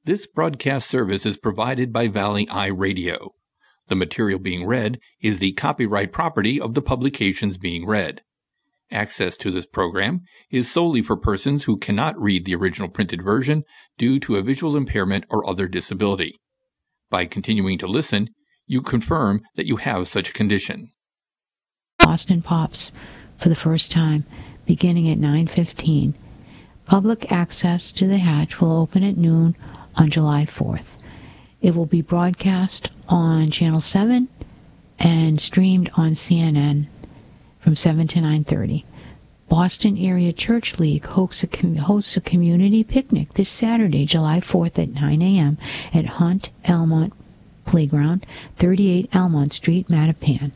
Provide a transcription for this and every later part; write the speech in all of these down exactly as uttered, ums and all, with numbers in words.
This broadcast service is provided by Valley Eye Radio. The material being read is the copyright property of the publications being read. Access to this program is solely for persons who cannot read the original printed version due to a visual impairment or other disability. By continuing to listen, you confirm that you have such a condition. Boston Pops for the first time, beginning at nine fifteen. Public access to the hatch will open at noon on July fourth. It will be broadcast on Channel seven and streamed on C N N from seven to nine thirty. Boston Area Church League hosts a, com- hosts a community picnic this Saturday, July fourth at nine a.m. at Hunt Elmont Playground, thirty-eight Elmont Street, Mattapan.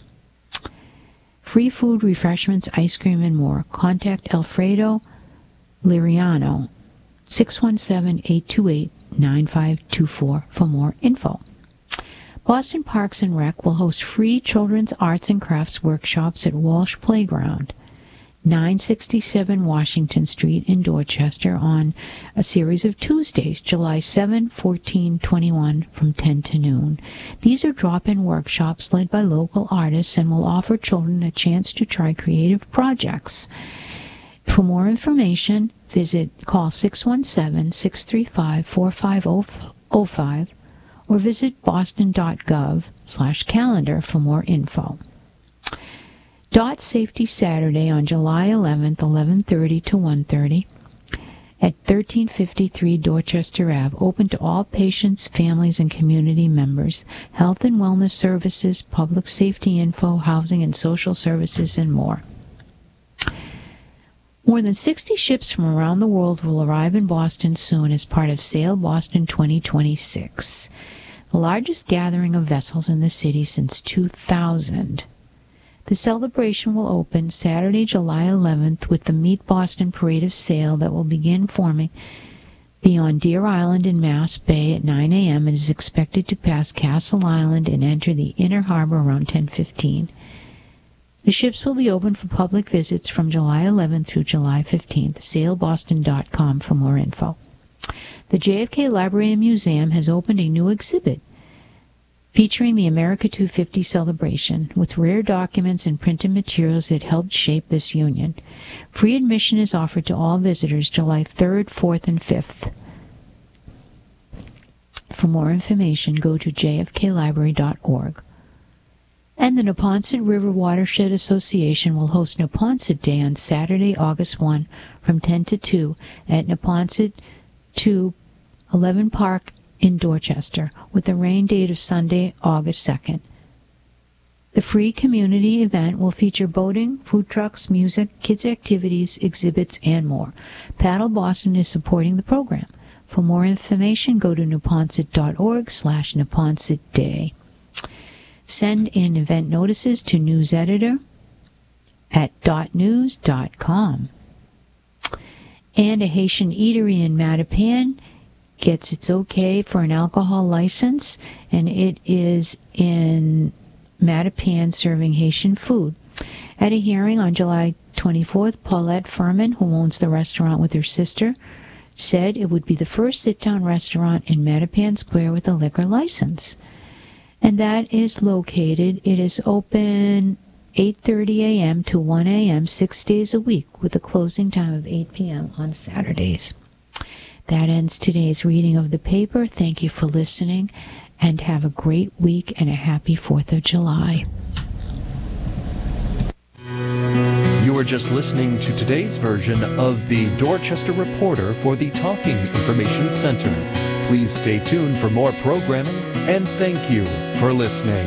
Free food, refreshments, ice cream, and more. Contact Alfredo Liriano, six one seven, eight two eight, nine five two four for more info. Boston Parks and Rec will host free children's arts and crafts workshops at Walsh Playground, nine sixty-seven Washington Street in Dorchester on a series of Tuesdays, July seventh, fourteen, twenty-one from ten to noon. These are drop-in workshops led by local artists and will offer children a chance to try creative projects. For more information, visit call six one seven, six three five, four five zero five or visit boston.gov slash calendar for more info. Dot Safety Saturday on July eleventh, eleven thirty to one thirty at thirteen fifty-three Dorchester Avenue, open to all patients, families, and community members, health and wellness services, public safety info, housing and social services, and more. More than sixty ships from around the world will arrive in Boston soon as part of Sail Boston twenty twenty-six, the largest gathering of vessels in the city since two thousand. The celebration will open Saturday, July eleventh with the Meet Boston Parade of Sail that will begin forming beyond Deer Island in Mass Bay at nine a.m. and is expected to pass Castle Island and enter the Inner Harbor around ten fifteen. The ships will be open for public visits from July eleventh through July fifteenth. sail boston dot com for more info. The J F K Library and Museum has opened a new exhibit featuring the America two fifty celebration with rare documents and printed materials that helped shape this union. Free admission is offered to all visitors July third, fourth, and fifth. For more information, go to j f k library dot org. And the Neponset River Watershed Association will host Neponset Day on Saturday, August first from ten to two at Neponset two eleven Park in Dorchester, with the rain date of Sunday, August second. The free community event will feature boating, food trucks, music, kids' activities, exhibits, and more. Paddle Boston is supporting the program. For more information, go to neponset.org slash Neponset Day. Send in event notices to news editor at dot news dot com. And a Haitian eatery in Mattapan gets its okay for an alcohol license, and it is in Mattapan serving Haitian food. At a hearing on July twenty-fourth, Paulette Furman, who owns the restaurant with her sister, said it would be the first sit-down restaurant in Mattapan Square with a liquor license. And that is located, it is open eight thirty a.m. to one a.m. six days a week with a closing time of eight p.m. on Saturdays. That ends today's reading of the paper. Thank you for listening, and have a great week and a happy fourth of July. You were just listening to today's version of the Dorchester Reporter for the Talking Information Center. Please stay tuned for more programming, and thank you for listening.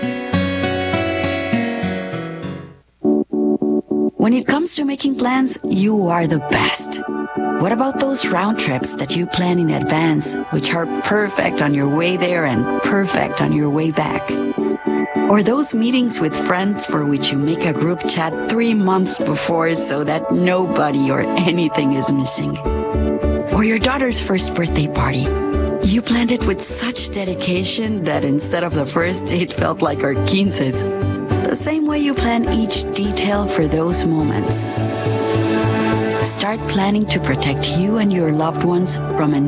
When it comes to making plans, you are the best. What about those round trips that you plan in advance, which are perfect on your way there and perfect on your way back? Or those meetings with friends for which you make a group chat three months before so that nobody or anything is missing? Or your daughter's first birthday party. You planned it with such dedication that instead of the first date felt like our quinces. The same way you plan each detail for those moments. Start planning to protect you and your loved ones from a